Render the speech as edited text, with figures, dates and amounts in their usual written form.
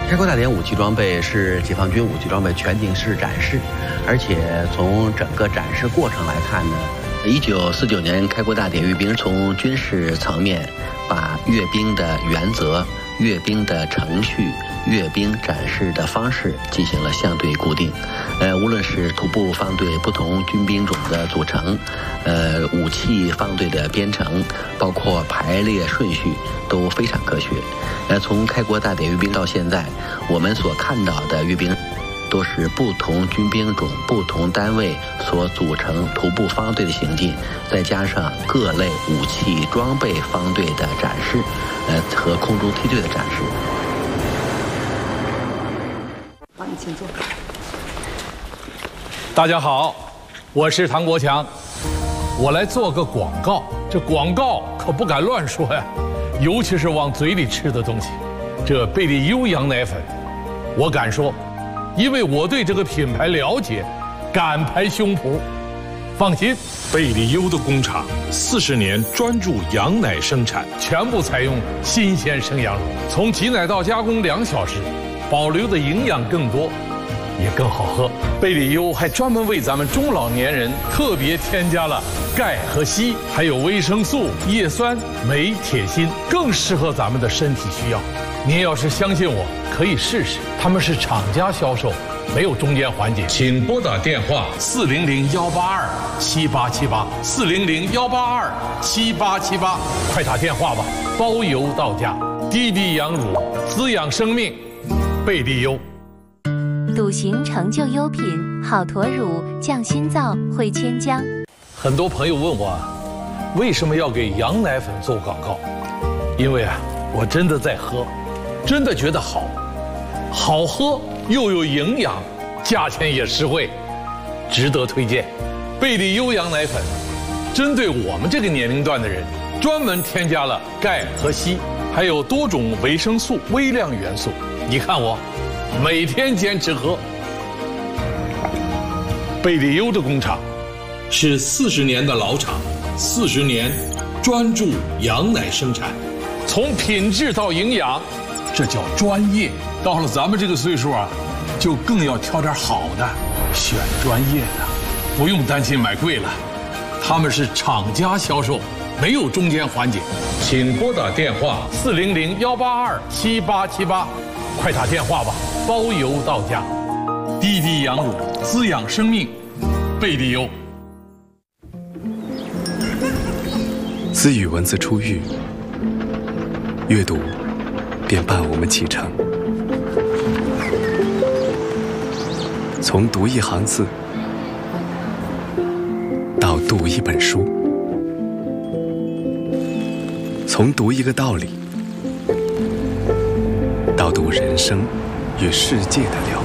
开国大典武器装备是解放军武器装备全景式展示，而且从整个展示过程来看呢，1949年开国大典阅兵从军事层面把阅兵的原则、阅兵的程序、阅兵展示的方式进行了相对固定。无论是徒步方队不同军兵种的组成，武器方队的编程，包括排列顺序都非常科学。从开国大典阅兵到现在，我们所看到的阅兵都是不同军兵种、不同单位所组成徒步方队的行进，再加上各类武器装备方队的展示，和空中梯队的展示。 好，你请坐。 大家好，我是唐国强，我来做个广告。这广告可不敢乱说呀，尤其是往嘴里吃的东西。这贝利优羊奶粉，我敢说。因为我对这个品牌了解，敢拍胸脯。放心， 贝利优的工厂40年专注羊奶生产， 全部采用新鲜生羊乳，从挤奶到加工2小时，保留的营养更多，也更好喝。贝利优还专门为咱们中老年人特别添加了钙和硒，还有维生素、叶酸、镁、铁、锌，更适合咱们的身体需要。您要是相信我，可以试试。他们是厂家销售，没有中间环节。请拨打电话400-182-7878，400-182-7878，快打电话吧，包邮到家。滴滴羊乳，滋养生命，贝利优。 笃行成就优品，好驼乳降心燥，会千姜。 很多朋友问我，为什么要给羊奶粉做广告？因为我真的在喝。真的觉得好喝又有营养，价钱也实惠，值得推荐。贝利优羊奶粉针对我们这个年龄段的人，专门添加了钙和硒，还有多种维生素、微量元素。你看我每天坚持喝。贝利优的工厂是40年的老厂，40年专注羊奶生产，从品质到营养，这叫专业。到了咱们这个岁数就更要挑点好的，选专业的，不用担心买贵了。他们是厂家销售，没有中间环节。请拨打电话400-182-7878，快打电话吧，包邮到家。滴滴羊乳，滋养生命，贝利优。 自与文字初遇，阅读便伴我们启程。从读一行字到读一本书，从读一个道理到读人生与世界的了